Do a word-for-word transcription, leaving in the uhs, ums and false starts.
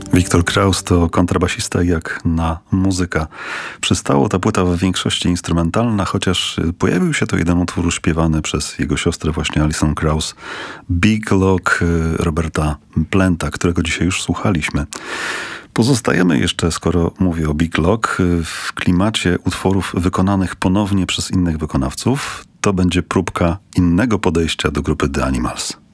Viktor Kraus to kontrabasista jak na muzyka. Przystało ta płyta w większości instrumentalna, chociaż pojawił się to jeden utwór śpiewany przez jego siostrę właśnie Alison Krauss. Big Lock Roberta Planta, którego dzisiaj już słuchaliśmy. Pozostajemy jeszcze, skoro mówię o Big Lock, w klimacie utworów wykonanych ponownie przez innych wykonawców. To będzie próbka innego podejścia do grupy The Animals.